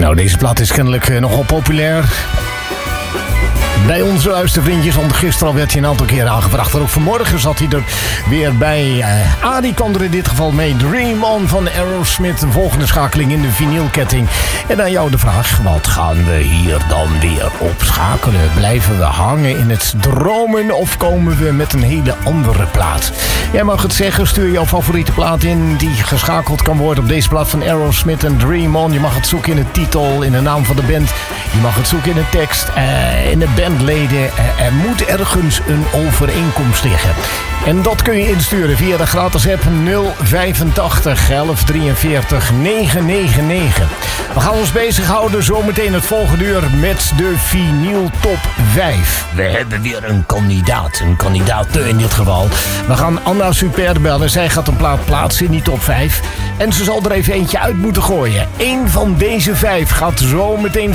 Nou, deze plaat is kennelijk nogal populair bij onze luistervriendjes, want gisteren al werd hij een aantal keer aangebracht. En ook vanmorgen zat hij er weer bij. Adi kwam er in dit geval mee. Dream On van Aerosmith. Een volgende schakeling in de vinylketting. En aan jou de vraag, wat gaan we hier dan weer opschakelen? Blijven we hangen in het dromen of komen we met een hele andere plaat? Jij mag het zeggen, stuur jouw favoriete plaat in die geschakeld kan worden op deze plaat van Aerosmith en Dream On. Je mag het zoeken in de titel, in de naam van de band. Je mag het zoeken in de tekst, in de bandleden. Er moet ergens een overeenkomst liggen. En dat kun je insturen via de gratis app 085 1143 999. We gaan ons bezighouden zometeen het volgende uur met de vinyl top 5. We hebben weer een kandidaat in dit geval. We gaan Anna Super bellen. Zij gaat een plaat plaatsen in die top 5. En ze zal er even eentje uit moeten gooien. Eén van deze 5 gaat zo meteen